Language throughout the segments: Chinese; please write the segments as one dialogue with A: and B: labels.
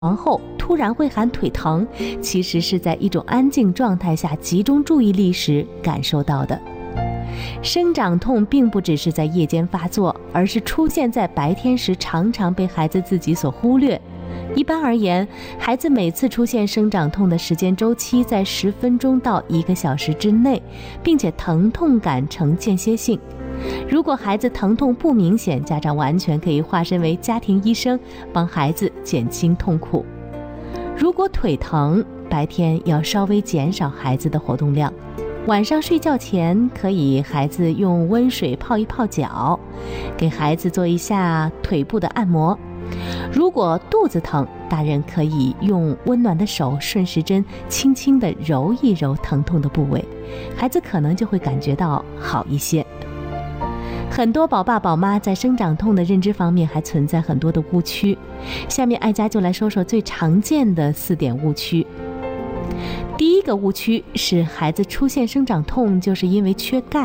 A: 后突然会喊腿疼，其实是在一种安静状态下集中注意力时感受到的。生长痛并不只是在夜间发作，而是出现在白天时常常被孩子自己所忽略。一般而言，孩子每次出现生长痛的时间周期在10分钟到1个小时之内，并且疼痛感呈间歇性。如果孩子疼痛不明显，家长完全可以化身为家庭医生，帮孩子减轻痛苦。如果腿疼，白天要稍微减少孩子的活动量，晚上睡觉前可以孩子用温水泡一泡脚，给孩子做一下腿部的按摩。如果肚子疼，大人可以用温暖的手顺时针轻轻地揉一揉疼痛的部位，孩子可能就会感觉到好一些。很多宝爸宝妈在生长痛的认知方面还存在很多的误区，下面艾佳就来说说最常见的4点误区。第一个误区是孩子出现生长痛就是因为缺钙。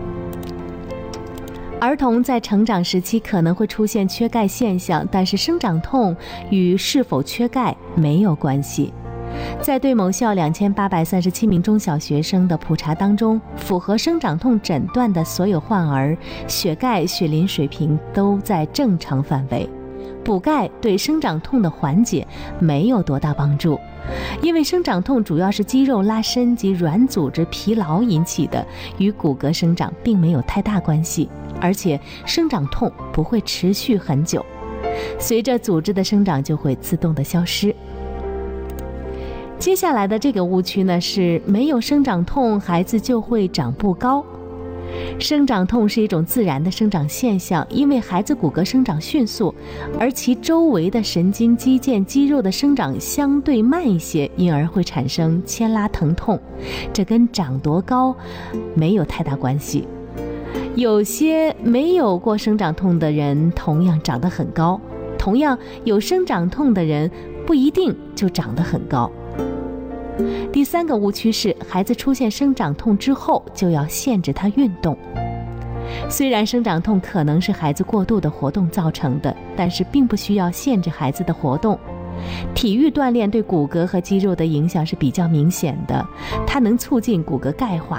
A: 儿童在成长时期可能会出现缺钙现象，但是生长痛与是否缺钙没有关系。在对某校2837名中小学生的普查当中，符合生长痛诊断的所有患儿，血钙、血磷水平都在正常范围。补钙对生长痛的缓解没有多大帮助，因为生长痛主要是肌肉拉伸及软组织疲劳引起的，与骨骼生长并没有太大关系，而且生长痛不会持续很久，随着组织的生长就会自动的消失。接下来的这个误区呢，是没有生长痛孩子就会长不高。生长痛是一种自然的生长现象，因为孩子骨骼生长迅速，而其周围的神经肌腱肌肉的生长相对慢一些，因而会产生牵拉疼痛，这跟长多高没有太大关系。有些没有过生长痛的人同样长得很高，同样有生长痛的人不一定就长得很高。第3个误区是孩子出现生长痛之后就要限制他运动。虽然生长痛可能是孩子过度的活动造成的，但是并不需要限制孩子的活动。体育锻炼对骨骼和肌肉的影响是比较明显的，它能促进骨骼钙化。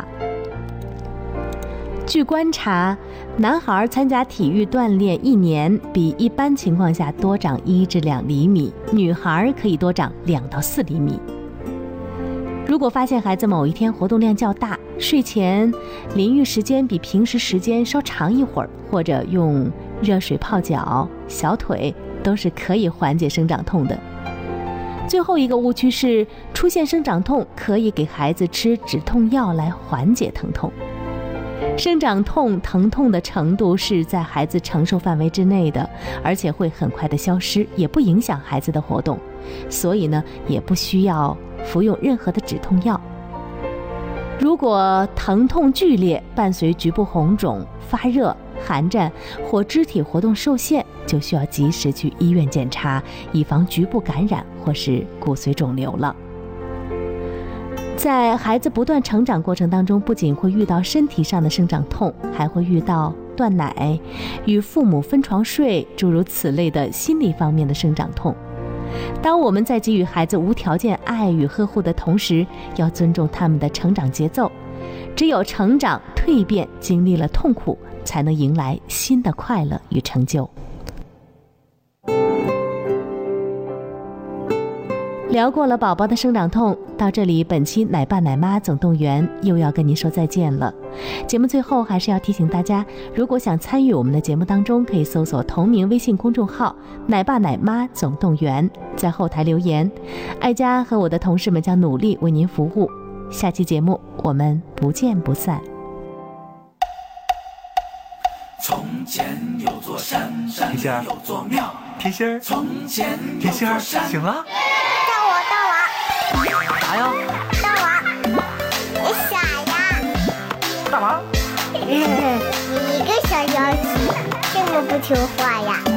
A: 据观察，男孩参加体育锻炼1年比一般情况下多长1至2厘米，女孩可以多长2到4厘米。如果发现孩子某一天活动量较大，睡前淋浴时间比平时时间稍长一会儿，或者用热水泡脚、小腿，都是可以缓解生长痛的。最后一个误区是，出现生长痛可以给孩子吃止痛药来缓解疼痛。生长痛疼痛的程度是在孩子承受范围之内的，而且会很快的消失，也不影响孩子的活动，所以呢，也不需要服用任何的止痛药。如果疼痛剧烈，伴随局部红肿、发热、寒战或肢体活动受限，就需要及时去医院检查，以防局部感染或是骨髓肿瘤了。在孩子不断成长过程当中，不仅会遇到身体上的生长痛，还会遇到断奶、与父母分床睡诸如此类的心理方面的生长痛。当我们在给予孩子无条件爱与呵护的同时，要尊重他们的成长节奏。只有成长蜕变，经历了痛苦，才能迎来新的快乐与成就。聊过了宝宝的生长痛，到这里本期奶爸奶妈总动员又要跟您说再见了。节目最后还是要提醒大家，如果想参与我们的节目当中，可以搜索同名微信公众号奶爸奶妈总动员，在后台留言，艾佳和我的同事们将努力为您服务。下期节目我们不见不散。
B: 从前有座山，山里有座庙。
C: 甜心儿，
B: 从前
C: 甜心儿，醒了？啥呀？
D: 大娃，你傻呀？
C: 大娃，
D: 你一个小妖精，这么不听话呀？